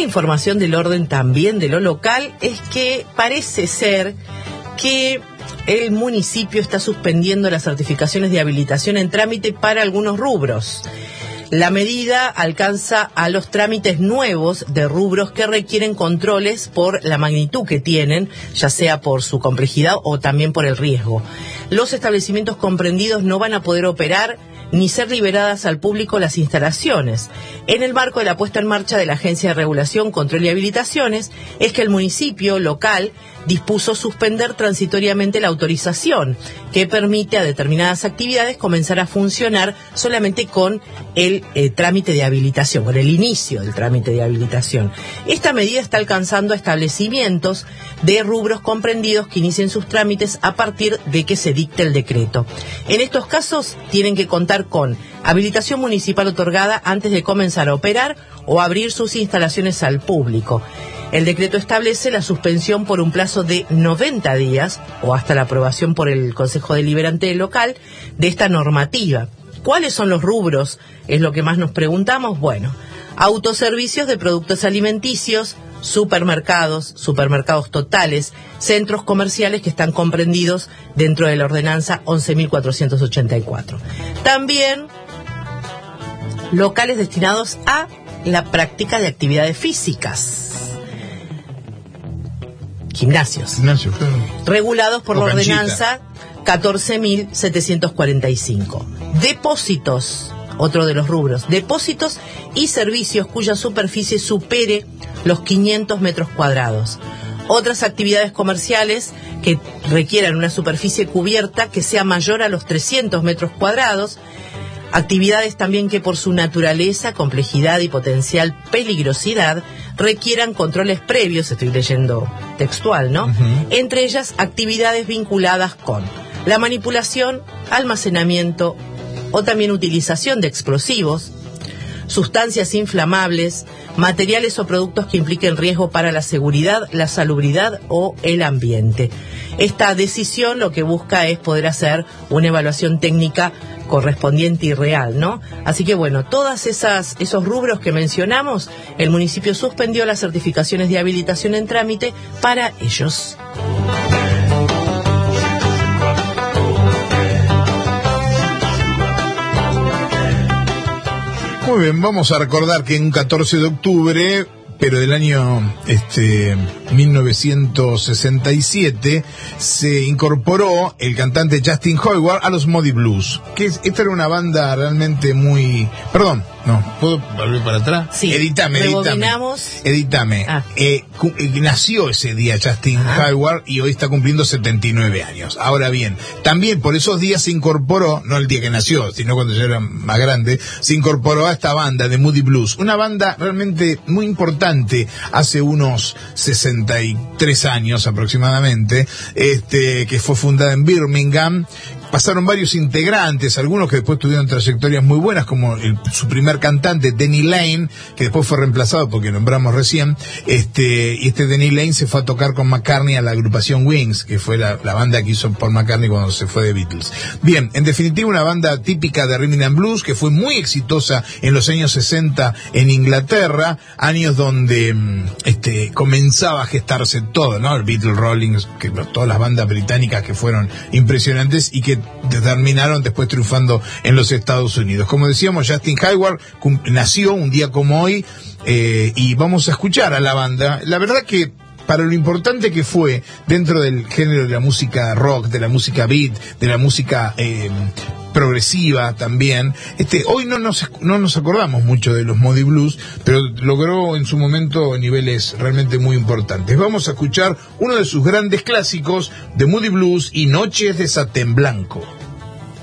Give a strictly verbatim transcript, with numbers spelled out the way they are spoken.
información del orden también de lo local es que parece ser que el municipio está suspendiendo las certificaciones de habilitación en trámite para algunos rubros. La medida alcanza a los trámites nuevos de rubros que requieren controles por la magnitud que tienen, ya sea por su complejidad o también por el riesgo. Los establecimientos comprendidos no van a poder operar ni ser liberadas al público las instalaciones. En el marco de la puesta en marcha de la Agencia de Regulación, Control y Habilitaciones, es que el municipio local dispuso suspender transitoriamente la autorización que permite a determinadas actividades comenzar a funcionar solamente con el eh, trámite de habilitación, con el inicio del trámite de habilitación. Esta medida está alcanzando a establecimientos de rubros comprendidos que inicien sus trámites a partir de que se dicte el decreto. En estos casos tienen que contar con habilitación municipal otorgada antes de comenzar a operar o abrir sus instalaciones al público. El decreto establece la suspensión por un plazo de noventa días o hasta la aprobación por el Consejo Deliberante local de esta normativa. ¿Cuáles son los rubros? Es lo que más nos preguntamos. Bueno, autoservicios de productos alimenticios, supermercados, supermercados totales, centros comerciales que están comprendidos dentro de la ordenanza once mil cuatrocientos ochenta y cuatro. También locales destinados a la práctica de actividades físicas. Gimnasios. Gimnasio, claro. Regulados por o la canchita. ordenanza catorce mil setecientos cuarenta y cinco. Depósitos, otro de los rubros. Depósitos y servicios cuya superficie supere los quinientos metros cuadrados. Otras actividades comerciales que requieran una superficie cubierta que sea mayor a los trescientos metros cuadrados. Actividades también que por su naturaleza, complejidad y potencial peligrosidad requieran controles previos, estoy leyendo textual, ¿no? Uh-huh. Entre ellas, actividades vinculadas con la manipulación, almacenamiento o también utilización de explosivos, sustancias inflamables, materiales o productos que impliquen riesgo para la seguridad, la salubridad o el ambiente. Esta decisión lo que busca es poder hacer una evaluación técnica correspondiente y real, ¿no? Así que bueno, todas esas esos rubros que mencionamos, el municipio suspendió las certificaciones de habilitación en trámite para ellos. Muy bien, vamos a recordar que en un catorce de octubre, pero del año este mil novecientos sesenta y siete, se incorporó el cantante Justin Hayward a los Moody Blues, que es, esta era una banda realmente muy... Perdón, no, ¿puedo volver para atrás? Sí, editame, editame. Editame. Ah. Eh, cu- eh, nació ese día Justin ah. Hayward y hoy está cumpliendo setenta y nueve años. Ahora bien, también por esos días se incorporó, no el día que nació, sino cuando ya era más grande, se incorporó a esta banda de Moody Blues, una banda realmente muy importante hace unos sesenta y tres años aproximadamente, este, que fue fundada en Birmingham. Pasaron varios integrantes, algunos que después tuvieron trayectorias muy buenas, como el, su primer cantante, Denny Lane, que después fue reemplazado porque nombramos recién, este, y este Denny Lane se fue a tocar con McCartney a la agrupación Wings, que fue la, la banda que hizo Paul McCartney cuando se fue de Beatles. Bien, en definitiva una banda típica de Rhythm and Blues, que fue muy exitosa en los años sesenta en Inglaterra, años donde este, comenzaba a gestarse todo, ¿no? El Beatles, Rolling, que, todas las bandas británicas que fueron impresionantes y que terminaron después triunfando en los Estados Unidos. Como decíamos, Justin Hayward cum- nació un día como hoy, eh, y vamos a escuchar a la banda. La verdad que para lo importante que fue dentro del género de la música rock, de la música beat, de la música eh, progresiva también, este, hoy no nos, no nos acordamos mucho de los Moody Blues, pero logró en su momento niveles realmente muy importantes. Vamos a escuchar uno de sus grandes clásicos de Moody Blues y Noches de Satén Blanco.